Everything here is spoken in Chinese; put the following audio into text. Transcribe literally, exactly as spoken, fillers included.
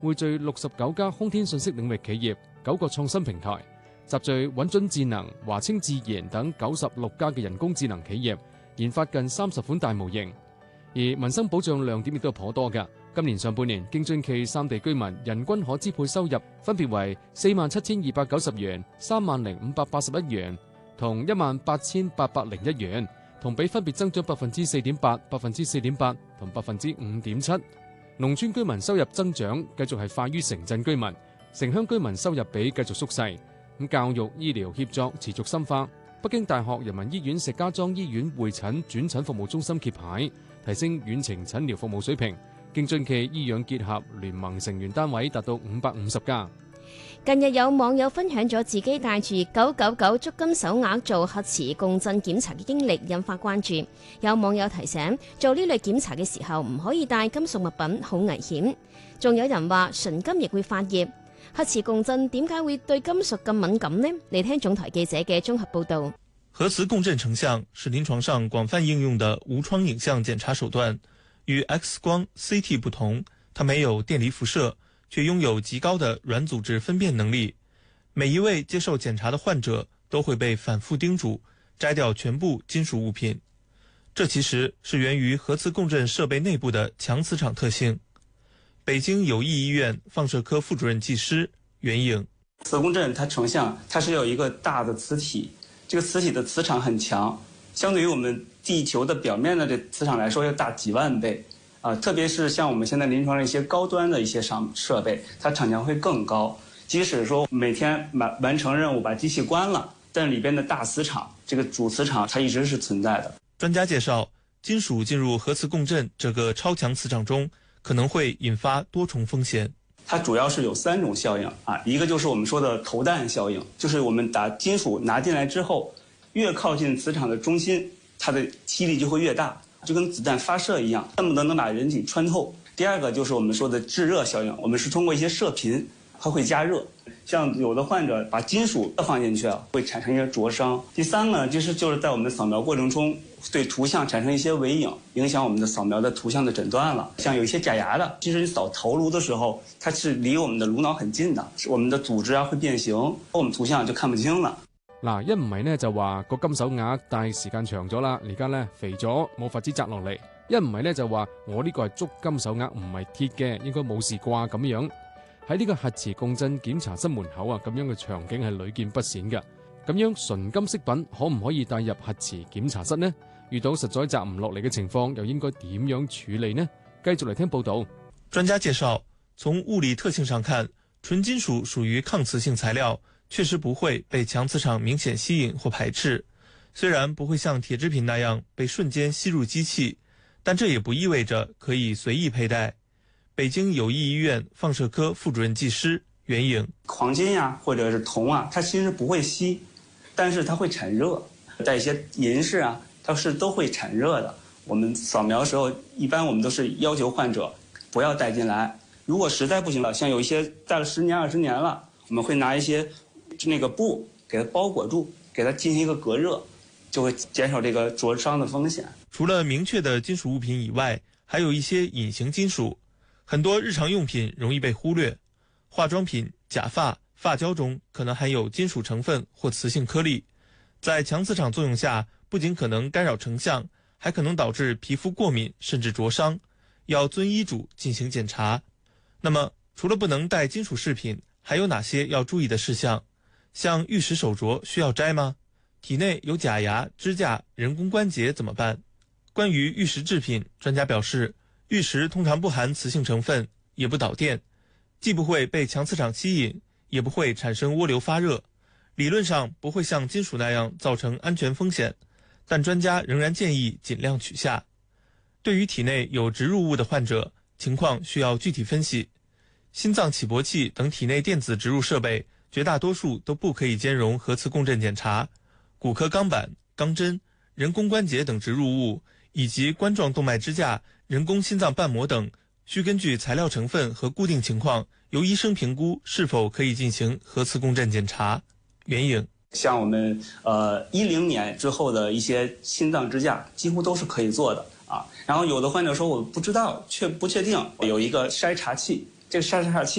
匯聚六十九家空天信息領域企業、九個創新平台，集聚穩準智能、華清智研等九十六家嘅人工智能企業，研發近三十款大模型。而民生保障亮點亦都頗多㗎。今年上半年，京津冀三地居民人均可支配收入分別為四萬七千二百九十元、三萬零五百八十一元同一萬八千八百零一元，同比分別增長百分之四點八、百分之四點八同百分之五點七。農村居民收入增長繼續係快於城鎮居民，城鄉居民收入比繼續縮細。咁教育醫療協作持續深化。北京大學人民醫院石家莊醫院會診轉診服務中心揭牌，提升遠程診療服務水平。京津冀醫養結合聯盟成員單位達到五百五十家。 近日有網友分享咗自己帶住九九九足金手鐲做核磁共振檢查嘅經歷，引發關注。有網友提醒，做呢類檢查嘅時候唔可以帶金屬物品，好危險。仲有人話純金亦會發熱。核磁共振點解會對金屬咁敏感呢？嚟聽總台記者嘅綜合報導。 核磁共振成像是臨床上廣泛應用的無創影像檢查手段，與 X 光、C T 不同，它沒有電離輻射，卻擁有極高的軟組織分辨能力。每一位接受檢查的患者都會被反覆叮囑摘掉全部金屬物品，這其實是源於核磁共振設備內部的強磁場特性。北京友誼醫院放射科副主任技師袁穎， 磁共振它成像，它是有一個大的磁體，這個磁體的磁場很強，相對於我們地球的表面的這磁場來說要大幾萬倍啊！特別是像我們現在臨床上一些高端的一些上設備，它場強會更高。即使說每天完完成任務把機器關了，但裏邊的大磁場，這個主磁場它一直是存在的。 專家介紹，金屬進入核磁共振這個超強磁場中，可能會引發多重風險。 它主要是有三種效應啊，一個就是我們說的投彈效應，就是我們把金屬拿進來之後，越靠近磁場的中心，它的吸力就會越大，就跟子彈發射一樣，恨不得能把人體穿透。第二個就是我們說的制熱效應，我們是通過一些射頻，它會加熱。像有的患者把金屬放進去啊，會產生一些灼傷。第三個就是就是在我們的掃描過程中，對圖像產生一些微影，影響我們的掃描的圖像的診斷了。像有一些假牙的，其實你掃頭顱的時候，它是離我們的顱腦很近的，我們的組織啊會變形，我們圖像就看不清了。 嗱，一唔係呢就話個金手鐲戴時間長咗啦，而家呢肥咗冇法子摘落嚟；一唔係呢就話我呢個係足金手鐲，唔係鐵嘅，應該冇事啩咁樣。喺呢個核磁共振檢查室門口啊，咁樣嘅場景係屢見不鮮嘅。咁樣純金飾品可唔可以帶入核磁檢查室呢？遇到實在摘唔落嚟嘅情況，又應該點樣處理呢？繼續嚟聽報道。 專家介紹，從物理特性上看，純金屬屬於抗磁性材料，確實不會被強磁場明顯吸引或排斥。雖然不會像鐵製品那樣被瞬間吸入機器，但這也不意味着可以隨意佩戴。北京友誼醫院放射科副主任技師袁穎， 黃金呀、啊，或者是銅啊，它其實不會吸，但是它會產熱。帶一些銀飾啊，它是都會產熱的。我們掃描的時候，一般我們都是要求患者不要帶進來。如果實在不行了，像有一些戴了十年、二十年了，我們會拿一些那個布給它包裹住，給它進行一個隔熱，就會減少這個灼傷的風險。 除了明確的金屬物品以外，還有一些隱形金屬。很多日常用品容易被忽略，化妝品、假髮、髮膠中可能含有金屬成分或磁性顆粒，在強磁場作用下，不僅可能干擾成像，還可能導致皮膚過敏甚至灼傷，要遵醫囑進行檢查。那麼，除了不能帶金屬飾品，還有哪些要注意的事項？像玉石手鐲需要摘嗎？體內有假牙、支架、人工關節怎麼辦？關於玉石製品，專家表示，玉石通常不含磁性成分，也不導電，既不會被強磁場吸引，也不會產生渦流發熱，理論上不會像金屬那樣造成安全風險，但專家仍然建議盡量取下。對於體內有植入物的患者，情況需要具體分析。心臟起搏器等體內電子植入設備，絕大多數都不可以兼容核磁共振檢查。骨科鋼板、鋼針、人工關節等植入物，以及冠狀動脈支架、人工心臟瓣膜等，需根據材料成分和固定情況，由醫生評估是否可以進行核磁共振檢查。袁穎， 像我們呃一零年之後的一些心臟支架，幾乎都是可以做的啊。然後有的患者說我不知道，確不確定有一個篩查器， 这个杀杀器